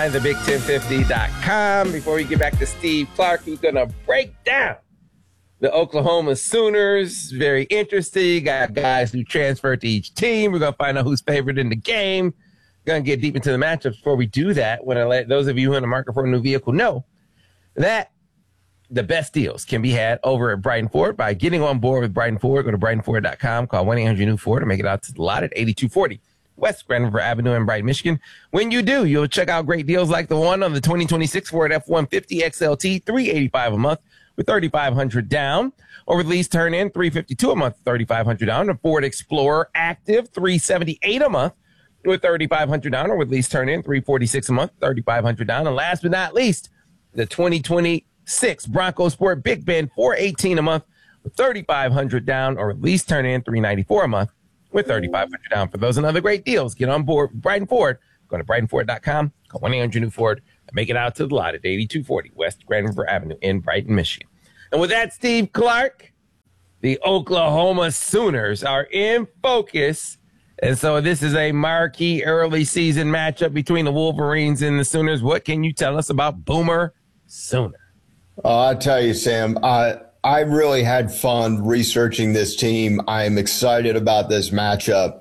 online, thebig1050.com. Before we get back to Steve Clark, who's going to break down the Oklahoma Sooners. Very interesting. Got guys who transferred to each team. We're going to find out who's favored in the game. Going to get deep into the matchups. Before we do that, when I let those of you who are in the market for a new vehicle know that the best deals can be had over at Brighton Ford by getting on board with Brighton Ford. Go to BrightonFord.com, call 1-800-NEW-FORD to make it out to the lot at 8240 West Grand River Avenue in Brighton, Michigan. When you do, you'll check out great deals like the one on the 2026 Ford F-150 XLT, $385 a month with $3,500 down. Over the lease turn in, $352 a month, $3,500 down. The Ford Explorer Active, $378 a month with $3,500 down. Or with lease turn in, $346 a month, $3,500 down. And last but not least, the 2026 Bronco Sport Big Bend, $418 a month with $3,500 down. Or with lease turn in, $394 a month with $3,500 down. For those and other great deals, get on board with Brighton Ford. Go to BrightonFord.com, call 1-800-NEW-FORD, and make it out to the lot at 8240 West Grand River Avenue in Brighton, Michigan. And with that, Steve Clark, the Oklahoma Sooners are in focus. And so this is a marquee early season matchup between the Wolverines and the Sooners. What can you tell us about Boomer Sooner? I'll tell you, Sam, I really had fun researching this team. I'm excited about this matchup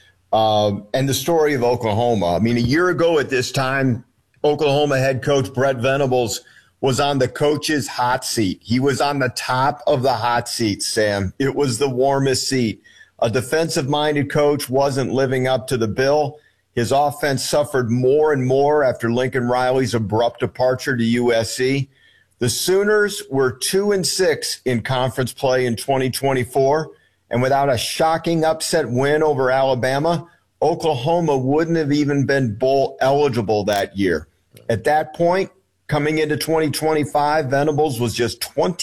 and the story of Oklahoma. I mean, a year ago at this time, Oklahoma head coach Brent Venables was on the coach's hot seat. He was on the top of the hot seat, Sam. It was the warmest seat. A defensive-minded coach wasn't living up to the bill. His offense suffered more and more after Lincoln Riley's abrupt departure to USC. The Sooners were 2-6 in conference play in 2024, and without a shocking upset win over Alabama, Oklahoma wouldn't have even been bowl eligible that year. At that point, coming into 2025, Venables was just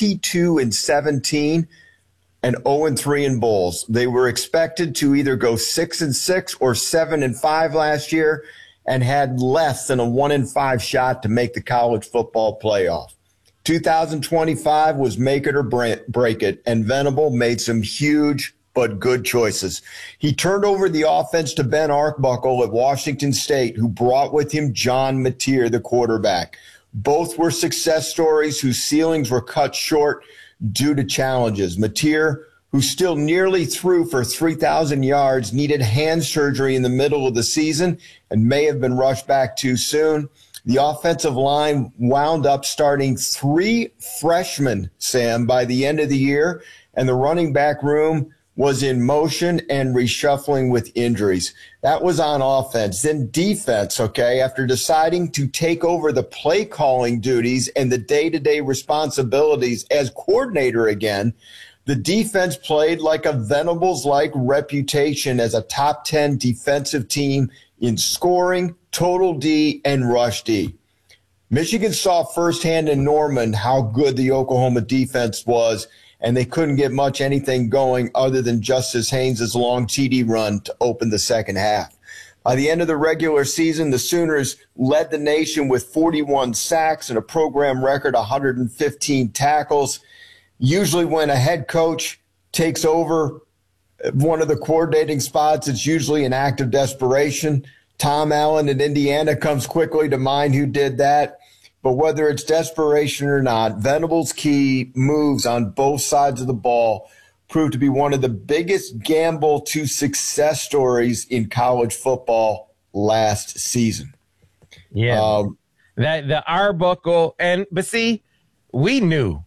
22-17 and 0-3 in bowls. They were expected to either go 6-6 or 7-5 last year and had less than a 1-5 shot to make the college football playoff. 2025 was make it or break it, and Venable made some huge but good choices. He turned over the offense to Ben Arbuckle at Washington State, who brought with him John Mateer, the quarterback. Both were success stories whose ceilings were cut short due to challenges. Mateer, who still nearly threw for 3,000 yards, needed hand surgery in the middle of the season and may have been rushed back too soon. The offensive line wound up starting 3 freshmen, Sam, by the end of the year, and the running back room was in motion and reshuffling with injuries. That was on offense. Then defense, okay, after deciding to take over the play calling duties and the day-to-day responsibilities as coordinator again, the defense played like a Venables-like reputation as a top 10 defensive team in scoring, total D, and rush D. Michigan saw firsthand in Norman how good the Oklahoma defense was, and they couldn't get much anything going other than Justice Haynes' long TD run to open the second half. By the end of the regular season, the Sooners led the nation with 41 sacks and a program record 115 tackles. Usually when a head coach takes over one of the coordinating spots, it's usually an act of desperation. Tom Allen in Indiana comes quickly to mind who did that. But whether it's desperation or not, Venables' key moves on both sides of the ball proved to be one of the biggest gamble to success stories in college football last season. Yeah. That the Arbuckle but see, we knew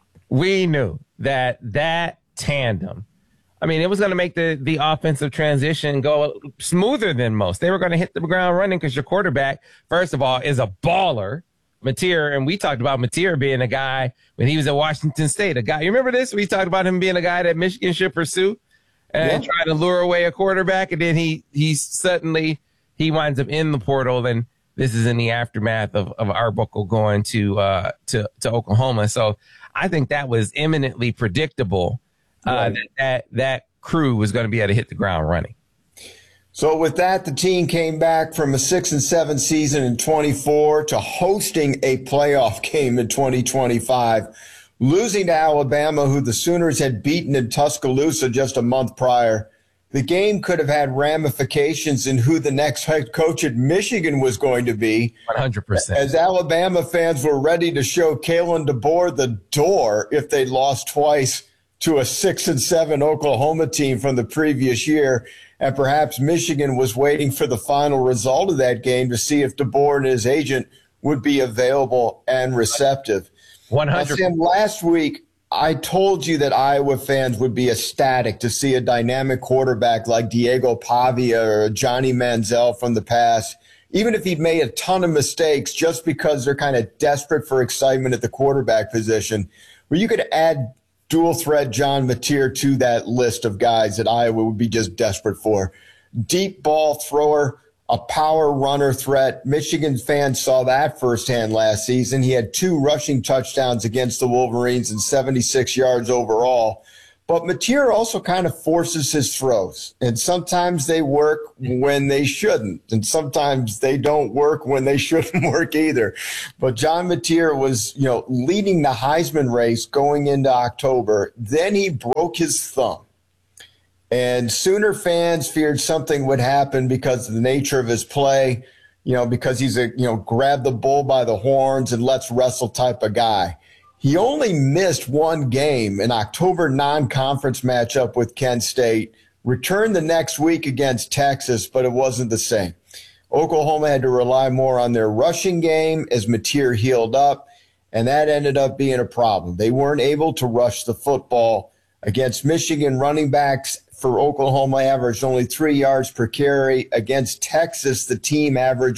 that tandem, I mean, it was going to make the offensive transition go smoother than most. They were going to hit the ground running because your quarterback, first of all, is a baller. Mateer, and we talked about Mateer being a guy when he was at Washington State, a guy. You remember this? We talked about him being a guy that Michigan should pursue and try to lure away a quarterback, and then he suddenly winds up in the portal. And this is in the aftermath of Arbuckle going to Oklahoma. So I think that was eminently predictable. That crew was going to be able to hit the ground running. So with that, the team came back from a 6-7 season in 24 to hosting a playoff game in 2025, losing to Alabama, who the Sooners had beaten in Tuscaloosa just a month prior. the game could have had ramifications in who the next head coach at Michigan was going to be. 100%. As Alabama fans were ready to show Kalen DeBoer the door if they lost twice to a 6-7 Oklahoma team from the previous year. And perhaps Michigan was waiting for the final result of that game to see if DeBoer and his agent would be available and receptive. 100%. Sam, last week, I told you that Iowa fans would be ecstatic to see a dynamic quarterback like Diego Pavia or Johnny Manziel from the past, even if he'd made a ton of mistakes, just because they're kind of desperate for excitement at the quarterback position. Where you could add dual threat John Mateer to that list of guys that Iowa would be just desperate for. Deep ball thrower, a power runner threat. Michigan fans saw that firsthand last season. He had 2 rushing touchdowns against the Wolverines and 76 yards overall. But Mateer also kind of forces his throws, and sometimes they work when they shouldn't, and sometimes they don't work when they shouldn't work either. But John Mateer was, leading the Heisman race going into October. Then he broke his thumb. And Sooner fans feared something would happen because of the nature of his play, because he's a, grab the bull by the horns and let's wrestle type of guy. He only missed 1 game, an October non-conference matchup with Kent State, returned the next week against Texas, but it wasn't the same. Oklahoma had to rely more on their rushing game as Mateer healed up, and that ended up being a problem. They weren't able to rush the football against Michigan. Running backs for Oklahoma averaged only 3 yards per carry. Against Texas, the team averaged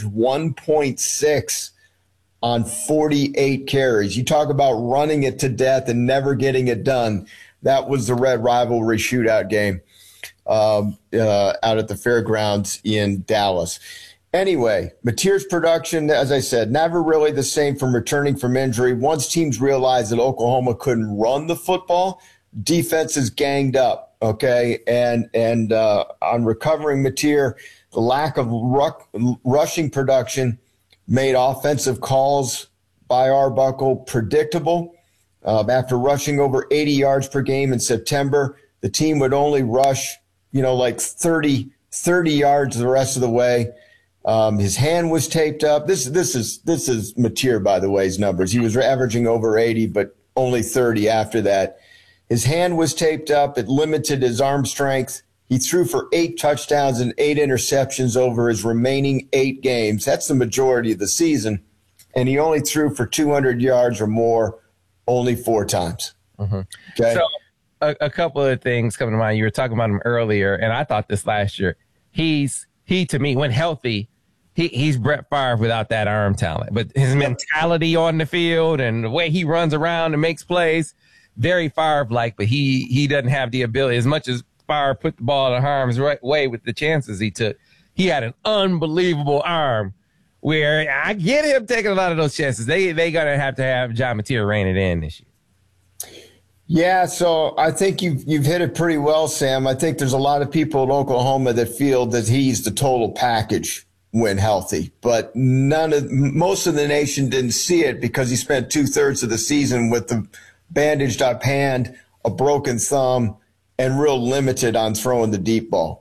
1.6 on 48 carries. You talk about running it to death and never getting it done. That was the Red Rivalry shootout game out at the fairgrounds in Dallas. Anyway, Mateer's production, as I said, never really the same from returning from injury. Once teams realized that Oklahoma couldn't run the football, defenses ganged up. Okay, and on recovering Mateer, the lack of rushing production made offensive calls by Arbuckle predictable. After rushing over 80 yards per game in September, the team would only rush, like 30 yards the rest of the way. His hand was taped up. This is Mateer, by the way, his numbers. He was averaging over 80, but only 30 after that. His hand was taped up. It limited his arm strength. He threw for 8 touchdowns and 8 interceptions over his remaining 8 games. That's the majority of the season. And he only threw for 200 yards or more only 4 times. Mm-hmm. Okay. So a couple of things come to mind. You were talking about him earlier, and I thought this last year. He to me, when healthy, he's Brett Favre without that arm talent. But his mentality on the field and the way he runs around and makes plays, very Favre-like, but he doesn't have the ability. As much as Favre put the ball in harm's way with the chances he took, he had an unbelievable arm where I get him taking a lot of those chances. They going to have John Mateer rein it in this year. Yeah, so I think you've hit it pretty well, Sam. I think there's a lot of people in Oklahoma that feel that he's the total package when healthy, but most of the nation didn't see it because he spent 2/3 of the season with the bandaged up hand, a broken thumb, and real limited on throwing the deep ball.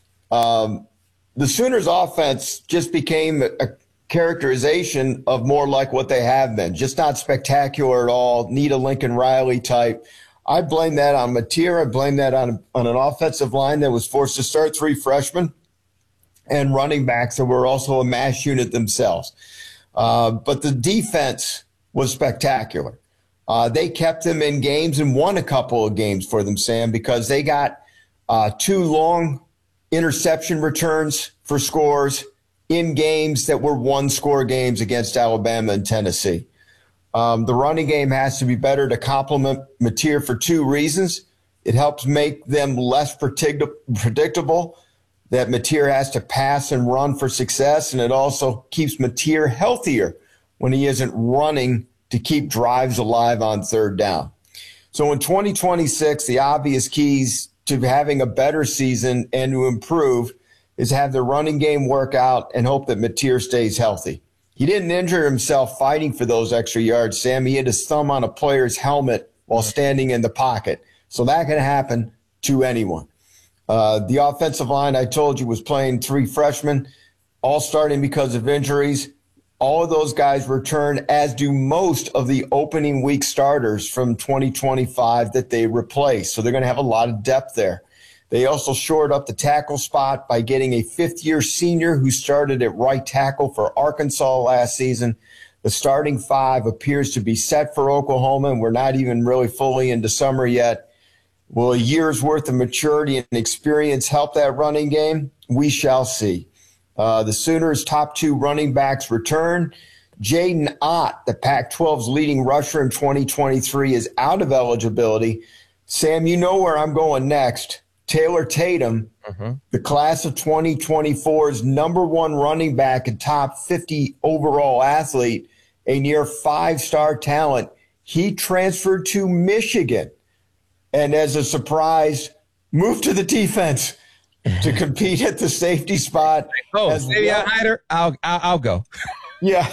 The Sooners offense just became a characterization of more like what they have been, just not spectacular at all, need a Lincoln Riley type. I blame that on Mateer. I blame that on an offensive line that was forced to start 3 freshmen and running backs that were also a mass unit themselves. But the defense was spectacular. They kept them in games and won a couple of games for them, Sam, because they got 2 long interception returns for scores in games that were 1-score games against Alabama and Tennessee. The running game has to be better to complement Mateer for 2 reasons. It helps make them less predictable, that Mateer has to pass and run for success, and it also keeps Mateer healthier when he isn't running to keep drives alive on 3rd down. So in 2026, the obvious keys to having a better season and to improve is have the running game work out and hope that Mateer stays healthy. He didn't injure himself fighting for those extra yards, Sam. He hit his thumb on a player's helmet while standing in the pocket. So that can happen to anyone. The offensive line, I told you, was playing 3 freshmen, all starting because of injuries. All of those guys return, as do most of the opening week starters from 2025 that they replace. So they're going to have a lot of depth there. They also shored up the tackle spot by getting a 5th-year senior who started at right tackle for Arkansas last season. The starting 5 appears to be set for Oklahoma, and we're not even really fully into summer yet. Will a year's worth of maturity and experience help that running game? We shall see. The Sooners' top 2 running backs return. Jaden Ott, the Pac-12's leading rusher in 2023, is out of eligibility. Sam, you know where I'm going next. Taylor Tatum, the class of 2024's #1 running back and top 50 overall athlete, a near 5-star talent. He transferred to Michigan and, as a surprise, moved to the defense to compete at the safety spot. Savion Hyder, I'll go. Yeah,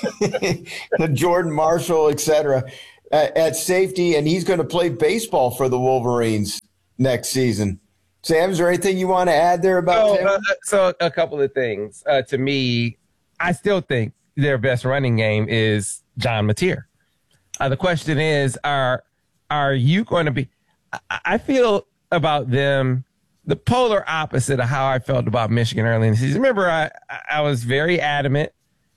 the Jordan Marshall, et cetera, at safety, and he's going to play baseball for the Wolverines next season. Sam, is there anything you want to add there about him? So a couple of things. To me, I still think their best running game is John Mateer. The question is, are you going to be – I feel about them the polar opposite of how I felt about Michigan early in the season. Remember, I was very adamant,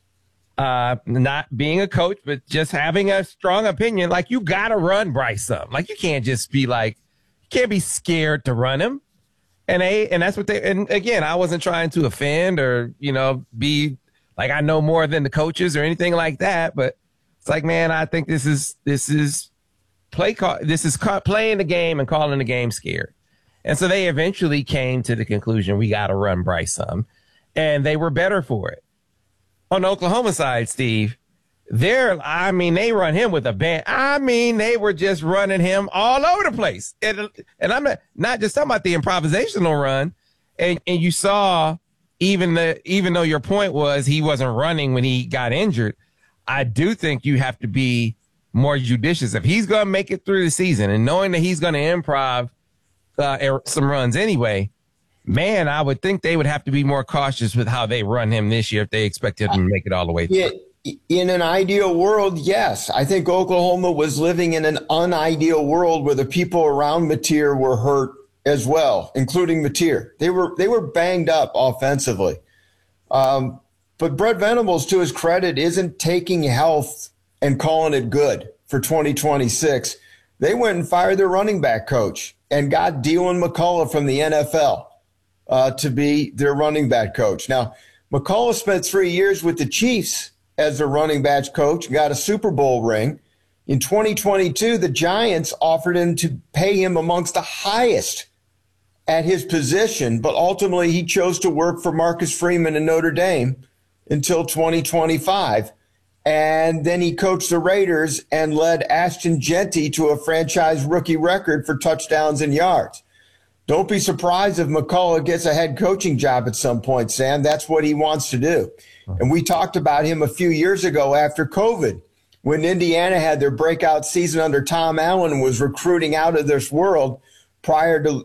not being a coach, but just having a strong opinion. Like, you got to run Bryce up. Like, you can't just be like – you can't be scared to run him. And that's what and again, I wasn't trying to offend or, be like I know more than the coaches or anything like that. But it's like, man, I think this is playing the game and calling the game scared. And so they eventually came to the conclusion, we got to run Bryce some, and they were better for it. On the Oklahoma side, Steve, they run him with a band. They were just running him all over the place. And I'm not just talking about the improvisational run. And you saw, even though your point was he wasn't running when he got injured, I do think you have to be more judicious. If he's going to make it through the season and knowing that he's going to improv some runs anyway, man, I would think they would have to be more cautious with how they run him this year if they expect him to make it all the way through. Yeah. In an ideal world, yes. I think Oklahoma was living in an unideal world where the people around Mateer were hurt as well, including Mateer. They were banged up offensively. But Brett Venables, to his credit, isn't taking health and calling it good for 2026. They went and fired their running back coach and got Dylan McCullough from the NFL to be their running back coach. Now, McCullough spent 3 years with the Chiefs as a running backs coach, got a Super Bowl ring. In 2022, the Giants offered him to pay him amongst the highest at his position, but ultimately he chose to work for Marcus Freeman in Notre Dame until 2025. And then he coached the Raiders and led Ashton Genty to a franchise rookie record for touchdowns and yards. Don't be surprised if McCullough gets a head coaching job at some point, Sam. That's what he wants to do. And we talked about him a few years ago after COVID, when Indiana had their breakout season under Tom Allen and was recruiting out of this world prior to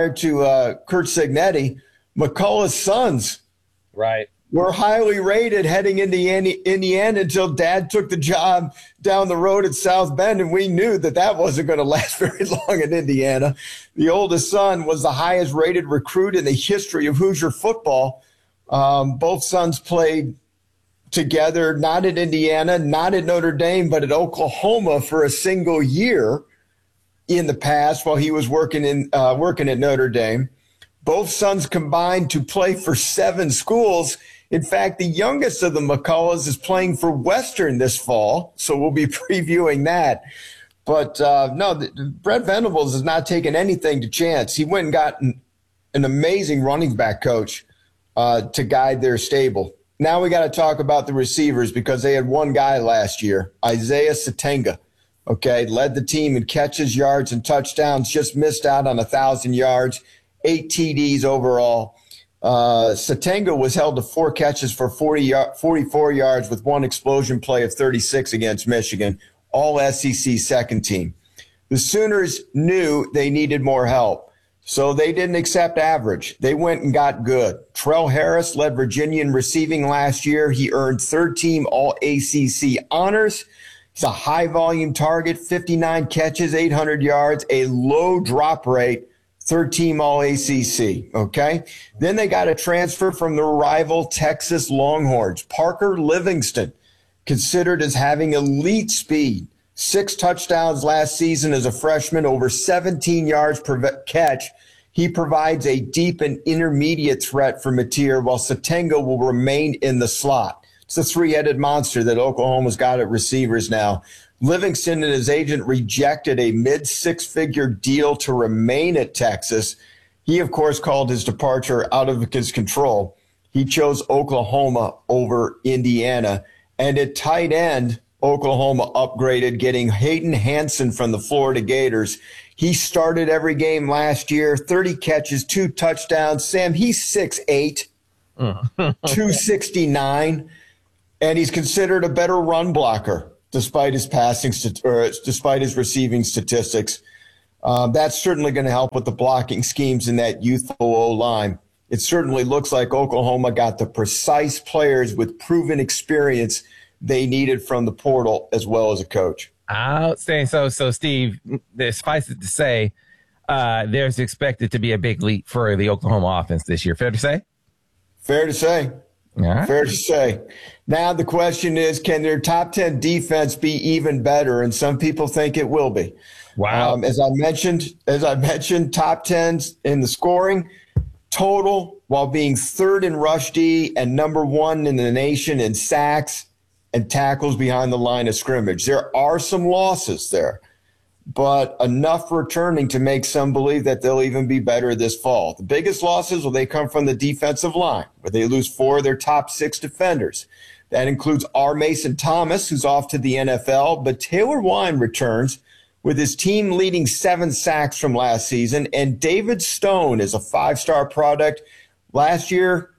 Curt Cignetti. McCullough's sons were highly rated heading into Indiana until Dad took the job down the road at South Bend, and we knew that wasn't going to last very long in Indiana. The oldest son was the highest rated recruit in the history of Hoosier football. Both sons played together, not at Indiana, not at Notre Dame, but at Oklahoma for a single year in the past while he was working at Notre Dame. Both sons combined to play for 7 schools. In fact, the youngest of the McCulloughs is playing for Western this fall, so we'll be previewing that. But Brett Venables has not taken anything to chance. He went and got an amazing running back coach to guide their stable. Now we got to talk about the receivers because they had one guy last year, Isaiah Satenga, led the team in catches, yards, and touchdowns, just missed out on 1,000 yards, 8 TDs overall. Satenga was held to 4 catches for 44 yards with 1 explosion play of 36 against Michigan, all SEC second team. The Sooners knew they needed more help. So they didn't accept average. They went and got good. Trell Harris led Virginia in receiving last year. He earned third team All ACC honors. He's a high volume target, 59 catches, 800 yards, a low drop rate, third team All ACC. Okay. Then they got a transfer from the rival Texas Longhorns, Parker Livingston, considered as having elite speed. 6 touchdowns last season as a freshman, over 17 yards per catch. He provides a deep and intermediate threat for Mateer, while Satenga will remain in the slot. It's a three-headed monster that Oklahoma's got at receivers now. Livingston and his agent rejected a mid-six-figure deal to remain at Texas. He, of course, called his departure out of his control. He chose Oklahoma over Indiana. And at tight end, Oklahoma upgraded, getting Hayden Hansen from the Florida Gators. He started every game last year, 30 catches, 2 touchdowns. Sam, he's 6'8", 269, and he's considered a better run blocker despite his despite his receiving statistics. That's certainly going to help with the blocking schemes in that youthful O-line. It certainly looks like Oklahoma got the precise players with proven experience they needed from the portal as well as a coach. Outstanding. So Steve, suffice it to say, there's expected to be a big leap for the Oklahoma offense this year. Fair to say? Fair to say. Yeah. Fair to say. Now the question is, can their top 10 defense be even better? And some people think it will be. Wow. As I mentioned, top 10s in the scoring total, while being third in rush D and number 1 in the nation in sacks and tackles behind the line of scrimmage. There are some losses there, but enough returning to make some believe that they'll even be better this fall. The biggest losses, they come from the defensive line, where they lose 4 of their top 6 defenders. That includes R. Mason Thomas, who's off to the NFL, but Taylor Wine returns with his team leading 7 sacks from last season, and David Stone is a 5-star product. This year,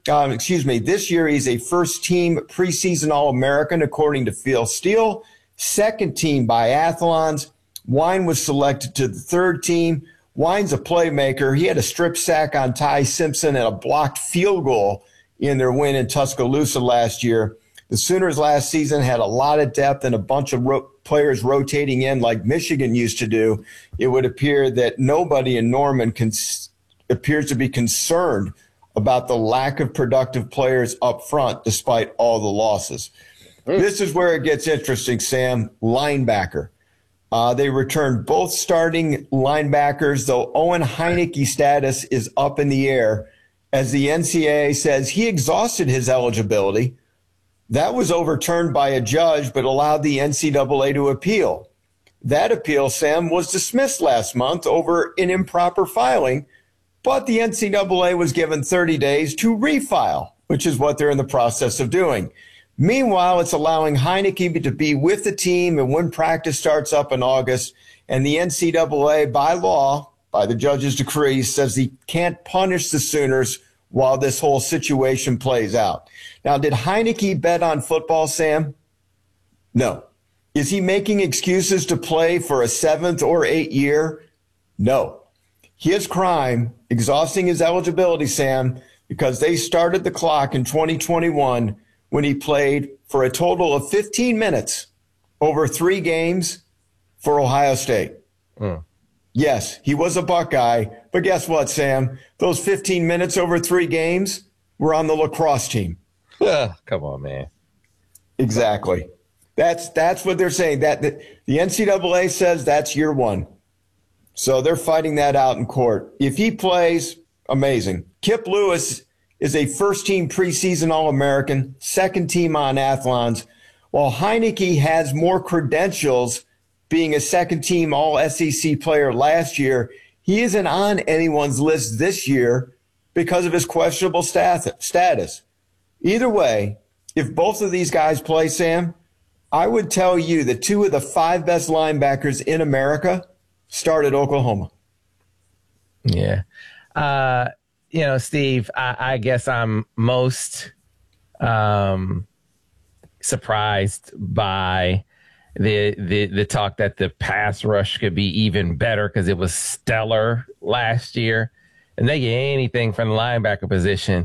he's a first-team preseason All-American, according to Phil Steele, second-team biathlons. Wine was selected to the third team. Wine's a playmaker. He had a strip sack on Ty Simpson and a blocked field goal in their win in Tuscaloosa last year. The Sooners last season had a lot of depth and a bunch of players rotating in like Michigan used to do. It would appear that nobody in Norman appears to be concerned about the lack of productive players up front despite all the losses. This is where it gets interesting, Sam. Linebacker. They returned both starting linebackers, though Owen Heineke's status is up in the air, as the NCAA says he exhausted his eligibility. That was overturned by a judge, but allowed the NCAA to appeal. That appeal, Sam, was dismissed last month over an improper filing, but the NCAA was given 30 days to refile, which is what they're in the process of doing. Meanwhile, it's allowing Heineke to be with the team and when practice starts up in August, and the NCAA, by law, by the judge's decree, says he can't punish the Sooners while this whole situation plays out. Now, did Heineke bet on football, Sam? No. Is he making excuses to play for a 7th or 8th year? No. His crime, exhausting his eligibility, Sam, because they started the clock in 2021 when he played for a total of 15 minutes over 3 games for Ohio State. Yes, he was a Buckeye, but guess what, Sam? Those 15 minutes over 3 games were on the lacrosse team. Come on, man. Exactly. That's what they're saying. That the NCAA says that's year 1. So they're fighting that out in court. If he plays, amazing. Kip Lewis is a first-team preseason All-American, second-team on Athlons, while Heineke has more credentials being a second-team All-SEC player last year. He isn't on anyone's list this year because of his questionable status. Either way, if both of these guys play, Sam, I would tell you that 2 of the 5 best linebackers in America start at Oklahoma. Yeah. Steve, I guess I'm most surprised by the talk that the pass rush could be even better because it was stellar last year. and they get anything from the linebacker position,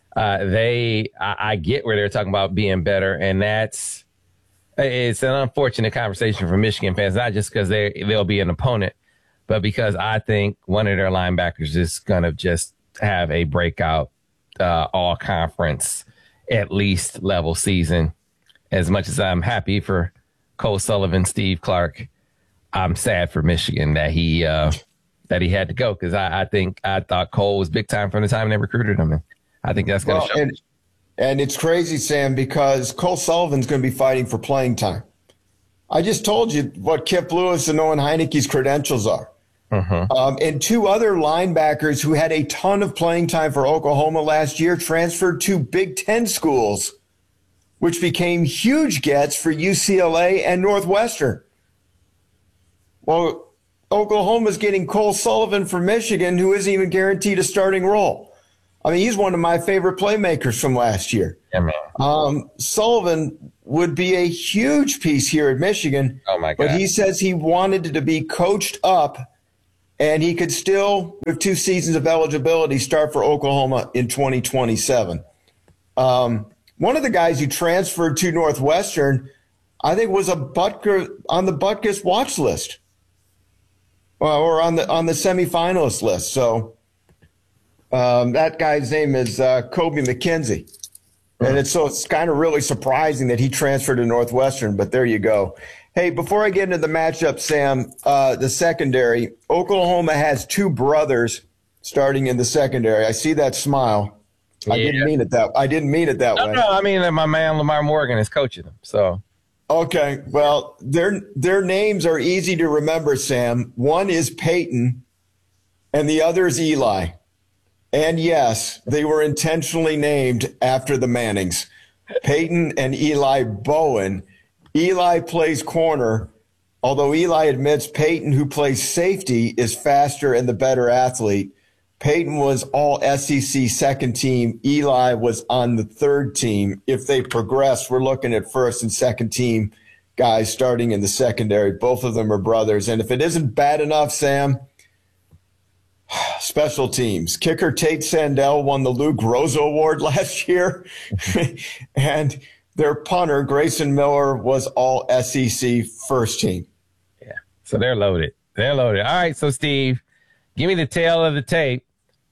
I get where they're talking about being better, and it's an unfortunate conversation for Michigan fans, not just because they'll be an opponent, but because I think one of their linebackers is going to just have a breakout all conference, at least level season. As much as I'm happy for Cole Sullivan, Steve Clark, I'm sad for Michigan that he had to go, because I thought Cole was big time from the time they recruited him. And I think that's going to show. And it's crazy, Sam, because Cole Sullivan's going to be fighting for playing time. I just told you what Kip Lewis and Owen Heineke's credentials are. And two other linebackers who had a ton of playing time for Oklahoma last year transferred to Big Ten schools, which became huge gets for UCLA and Northwestern. Well, Oklahoma's getting Cole Sullivan from Michigan, who isn't even guaranteed a starting role. I mean, he's one of my favorite playmakers from last year. Yeah, man. Sullivan would be a huge piece here at Michigan. Oh, my God. But he says he wanted to be coached up, and he could still, with 2 seasons of eligibility, start for Oklahoma in 2027. One of the guys who transferred to Northwestern, I think, was on the Butkus watch list, or on the semifinalist list. So that guy's name is Kobe McKenzie. And it's kind of really surprising that he transferred to Northwestern, but there you go. Hey, before I get into the matchup, Sam, the secondary, Oklahoma has 2 brothers starting in the secondary. I see that smile. Yeah. I didn't mean it that way. No, I mean, my man Lamar Morgan is coaching them. So, okay, well, their names are easy to remember, Sam. One is Peyton, and the other is Eli. And yes, they were intentionally named after the Mannings, Peyton and Eli Bowen. Eli plays corner, although Eli admits Peyton, who plays safety, is faster and the better athlete. Peyton was all SEC second team. Eli was on the third team. If they progress, we're looking at first and second team guys starting in the secondary. Both of them are brothers. And if it isn't bad enough, Sam, special teams. Kicker Tate Sandell won the Lou Groza Award last year. And their punter, Grayson Miller, was all SEC first team. Yeah, so they're loaded. All right, so Steve, give me the tail of the tape,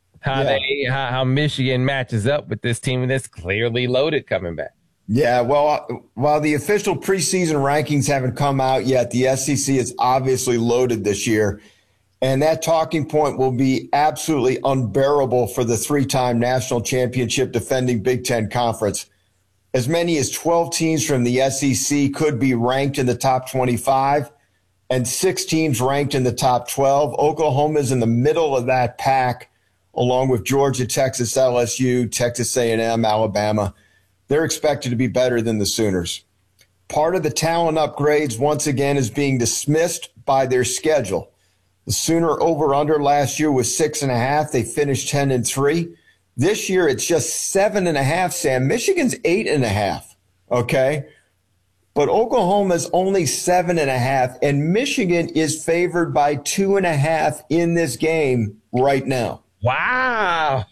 how Michigan matches up with this team that's clearly loaded coming back. Yeah, well, while the official preseason rankings haven't come out yet, the SEC is obviously loaded this year. And that talking point will be absolutely unbearable for the 3-time national championship defending Big Ten Conference. As many as 12 teams from the SEC could be ranked in the top 25, and 6 teams ranked in the top 12. Oklahoma is in the middle of that pack, along with Georgia, Texas, LSU, Texas A&M, Alabama. They're expected to be better than the Sooners. Part of the talent upgrades, once again, is being dismissed by their schedule. The Sooner over-under last year was 6.5. They finished 10-3. This year, it's just 7.5, Sam. Michigan's 8.5, okay? But Oklahoma's only 7.5, and Michigan is favored by 2.5 in this game right now. Wow.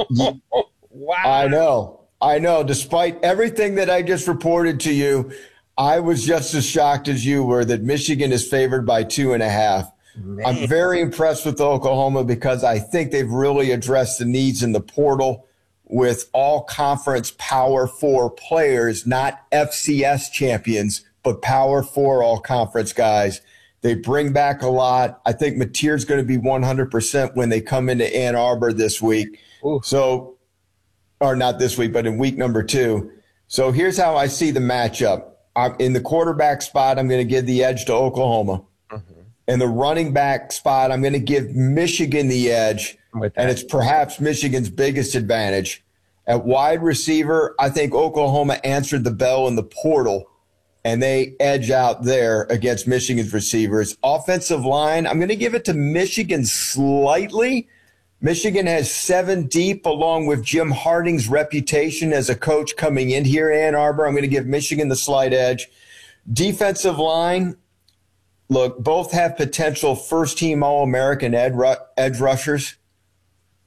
Wow. I know. Despite everything that I just reported to you, I was just as shocked as you were that Michigan is favored by 2.5. Man. I'm very impressed with Oklahoma because I think they've really addressed the needs in the portal with all conference Power 4 players, not FCS champions, but Power 4 all conference guys. They bring back a lot. I think Mateer's going to be 100% when they come into Ann Arbor this week. Ooh. So, or not this week, but in week number 2. So here's how I see the matchup. In the quarterback spot, I'm going to give the edge to Oklahoma. In the running back spot, I'm going to give Michigan the edge, and it's perhaps Michigan's biggest advantage. At wide receiver, I think Oklahoma answered the bell in the portal, and they edge out there against Michigan's receivers. Offensive line, I'm going to give it to Michigan slightly. Michigan has 7 deep, along with Jim Harding's reputation as a coach coming in here in Ann Arbor. I'm going to give Michigan the slight edge. Defensive line, look, both have potential first-team All-American edge rushers.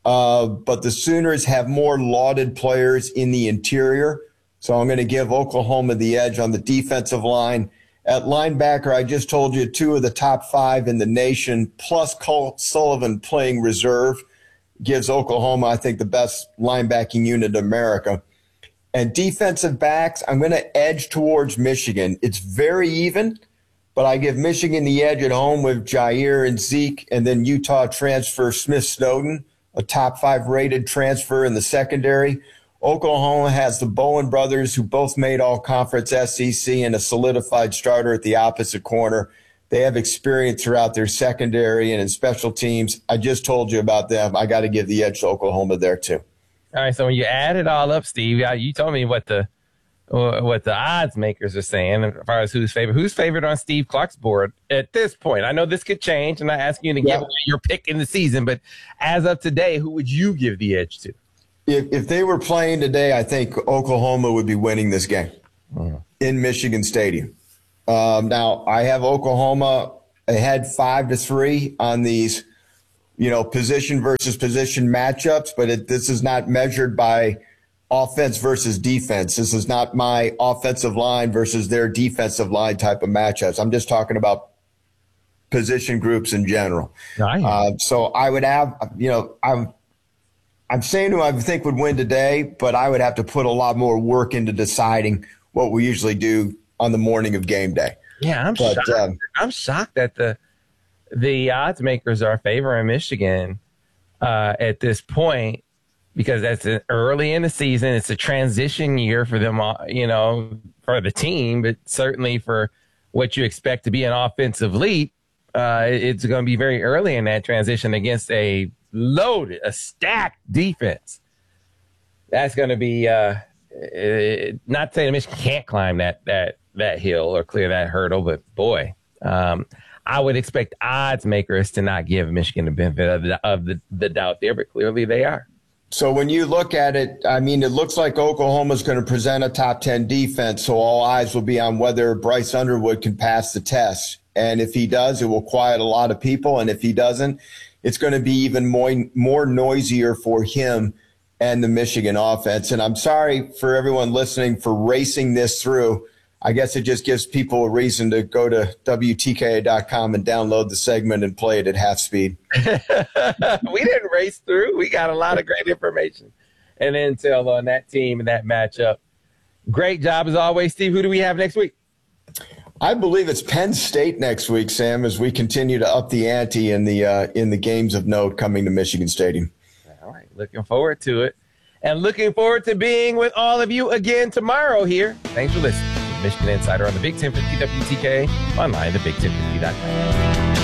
but the Sooners have more lauded players in the interior. So I'm going to give Oklahoma the edge on the defensive line. At linebacker, I just told you 2 of the top 5 in the nation, plus Colt Sullivan playing reserve, gives Oklahoma, I think, the best linebacking unit in America. And defensive backs, I'm going to edge towards Michigan. It's very even, but I give Michigan the edge at home with Jair and Zeke, and then Utah transfer Smith Snowden, a top 5 rated transfer in the secondary. Oklahoma has the Bowen brothers, who both made all-conference SEC, and a solidified starter at the opposite corner. They have experience throughout their secondary and in special teams. I just told you about them. I got to give the edge to Oklahoma there, too. All right, so when you add it all up, Steve, you told me what the odds makers are saying as far as who's favored. Who's favored on Steve Clark's board at this point? I know this could change, and I'm not asking you to give away your pick in the season, but as of today, who would you give the edge to? If they were playing today, I think Oklahoma would be winning this game in Michigan Stadium. Now, I have Oklahoma ahead 5-3 on these, position versus position matchups, but this is not measured by offense versus defense. This is not my offensive line versus their defensive line type of matchups. I'm just talking about position groups in general. So I would have, I'm saying who I think would win today, but I would have to put a lot more work into deciding what we usually do on the morning of game day. Yeah, shocked. I'm shocked that the odds makers are favoring Michigan at this point, because that's early in the season. It's a transition year for them, for the team, but certainly for what you expect to be an offensive leap, it's going to be very early in that transition against a stacked defense. That's going to be not saying Michigan can't climb that hill or clear that hurdle, but boy, I would expect odds makers to not give Michigan the benefit of the doubt there, but clearly they are. So when you look at it, it looks like Oklahoma's going to present a top 10 defense, so all eyes will be on whether Bryce Underwood can pass the test. And if he does, it will quiet a lot of people. And if he doesn't, it's going to be even more noisier for him and the Michigan offense. And I'm sorry for everyone listening for racing this through. I guess it just gives people a reason to go to WTKA.com and download the segment and play it at half speed. We didn't race through. We got a lot of great information and intel on that team and that matchup. Great job as always, Steve. Who do we have next week? I believe it's Penn State next week, Sam, as we continue to up the ante in the games of note coming to Michigan Stadium. All right. Looking forward to it. And looking forward to being with all of you again tomorrow here. Thanks for listening to Michigan Insider on the Big 1050 WTK, online at thebig1050.com.